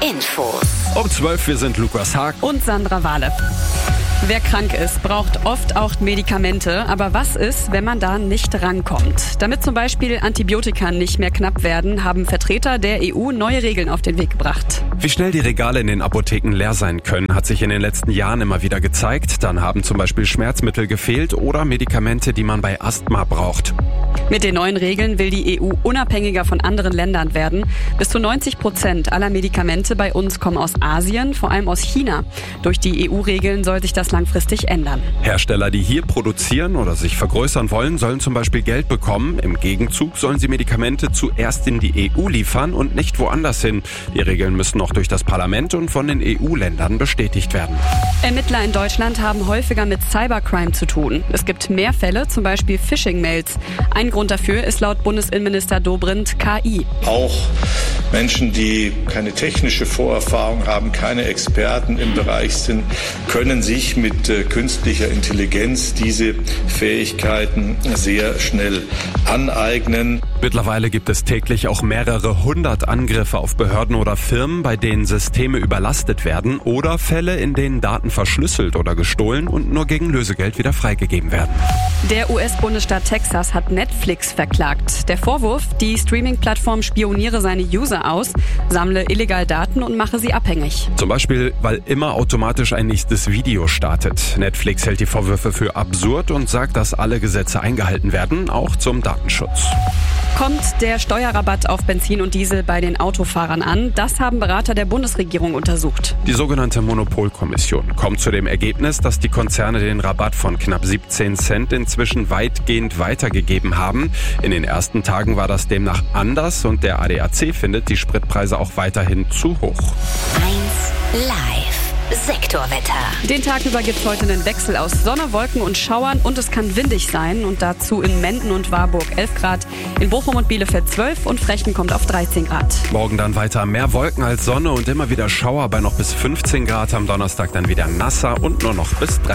Infos. Um 12 wir sind Lukas Haag und Sandra Wahle. Wer krank ist, braucht oft auch Medikamente. Aber was ist, wenn man da nicht rankommt? Damit zum Beispiel Antibiotika nicht mehr knapp werden, haben Vertreter der EU neue Regeln auf den Weg gebracht. Wie schnell die Regale in den Apotheken leer sein können, hat sich in den letzten Jahren immer wieder gezeigt. Dann haben zum Beispiel Schmerzmittel gefehlt oder Medikamente, die man bei Asthma braucht. Mit den neuen Regeln will die EU unabhängiger von anderen Ländern werden. Bis zu 90% aller Medikamente bei uns kommen aus Asien, vor allem aus China. Durch die EU-Regeln soll sich das langfristig ändern. Hersteller, die hier produzieren oder sich vergrößern wollen, sollen zum Beispiel Geld bekommen. Im Gegenzug sollen sie Medikamente zuerst in die EU liefern und nicht woanders hin. Die Regeln müssen noch durch das Parlament und von den EU-Ländern bestätigt werden. Ermittler in Deutschland haben häufiger mit Cybercrime zu tun. Es gibt mehr Fälle, zum Beispiel Phishing-Mails. Ein Grund dafür ist laut Bundesinnenminister Dobrindt KI. Auch Menschen, die keine technische Vorerfahrung haben, keine Experten im Bereich sind, können sich mit künstlicher Intelligenz diese Fähigkeiten sehr schnell aneignen. Mittlerweile gibt es täglich auch mehrere hundert Angriffe auf Behörden oder Firmen, bei denen Systeme überlastet werden oder Fälle, in denen Daten verschlüsselt oder gestohlen und nur gegen Lösegeld wieder freigegeben werden. Der US-Bundesstaat Texas hat Netflix verklagt. Der Vorwurf, die Streaming-Plattform spioniere seine User aus, sammle illegal Daten und mache sie abhängig. Zum Beispiel, weil immer automatisch ein nächstes Video startet. Netflix hält die Vorwürfe für absurd und sagt, dass alle Gesetze eingehalten werden, auch zum Datenschutz. Kommt der Steuerrabatt auf Benzin und Diesel bei den Autofahrern an? Das haben Berater der Bundesregierung untersucht. Die sogenannte Monopolkommission kommt zu dem Ergebnis, dass die Konzerne den Rabatt von knapp 17 Cent inzwischen weitgehend weitergegeben haben. In den ersten Tagen war das demnach anders und der ADAC findet die Spritpreise auch weiterhin zu hoch. 1 Live. Sektorwetter. Den Tag über gibt es heute einen Wechsel aus Sonne, Wolken und Schauern und es kann windig sein. Und dazu in Menden und Warburg 11 Grad, in Bochum und Bielefeld 12 und Frechen kommt auf 13 Grad. Morgen dann weiter mehr Wolken als Sonne und immer wieder Schauer bei noch bis 15 Grad. Am Donnerstag dann wieder nasser und nur noch bis 13.